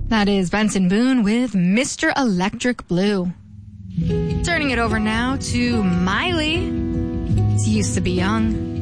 That is Benson Boone with Mr. Electric Blue. Turning it over now to Miley. It's Used to Be Young.